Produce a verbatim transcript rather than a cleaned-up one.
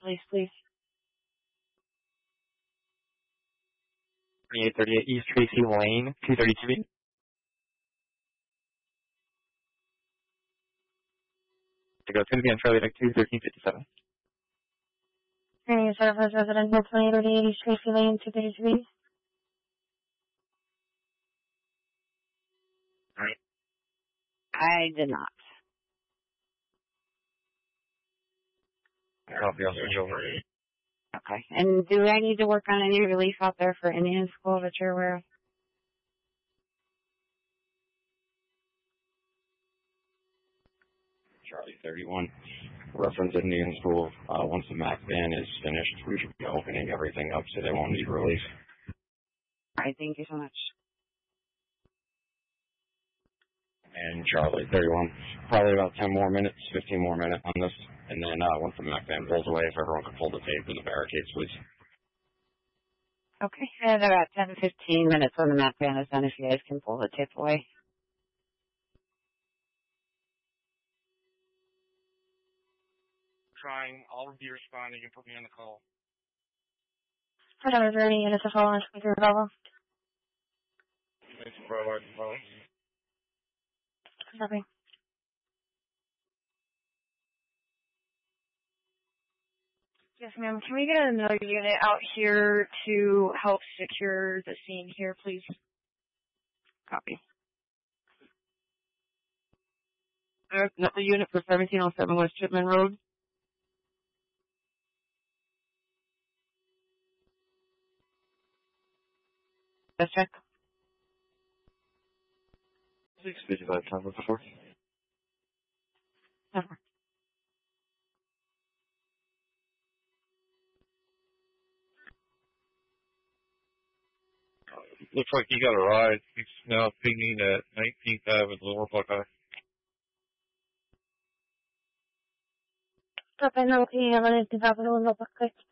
place, please. twenty-eight thirty-eight East Tracy Lane, two thirty-two B. To go, it's going to be on Charlie Vic two, thirteen fifty-seven. Training Service Residential, twenty-eight thirty-eight East Tracy Lane, two thirty-two B. Alright. I did not. Copy, I'll switch over. Okay. And do I need to work on any relief out there for Indian School that you're aware of? Charlie thirty-one. Reference Indian School. Uh, once the MAC ban is finished, we should be opening everything up so they won't need relief. All right, thank you so much. And Charlie thirty-one. Probably about ten more minutes, fifteen more minutes on this. And then uh, once the MAC ban pulls away, if everyone can pull the tape in the barricades, please. Okay. And about ten to fifteen minutes when the MAC ban is done, if you guys can pull the tape away. Trying. I'll be responding. You can put me on the call. I don't know if there are any units to follow on speaker level. Thanks for providing the phone. Copy. Yes, ma'am. Can we get another unit out here to help secure the scene here, please? Copy. There's another unit for seventeen oh seven West Chipman Road. Let's check. six fifty-five, time with the four. Never. Looks like he got a ride. He's now pinging at nineteenth Avenue, Lower Buckeye. Copy. No, can you have an empty capital in the quick?